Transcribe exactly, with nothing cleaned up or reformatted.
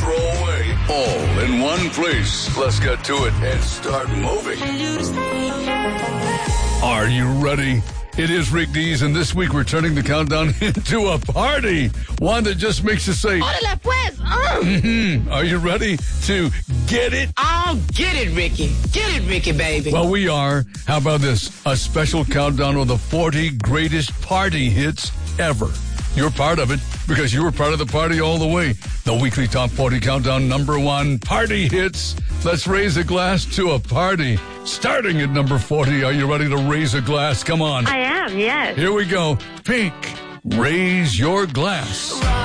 throw away. All in one place. Let's get to it and start moving. Are you ready? It is Rick Dees, and this week we're turning the countdown into a party. One that just makes you say, Órale pues. Uh. mm-hmm. Are you ready to get it? Oh, get it, Ricky. Get it, Ricky, baby. Well, we are. How about this? A special countdown of the forty greatest party hits ever. You're part of it because you were part of the party all the way. The weekly Top forty Countdown number one party hits. Let's raise a glass to a party. Starting at number forty. Are you ready to raise a glass? Come on. I am, yes. Here we go. Pink, raise your glass.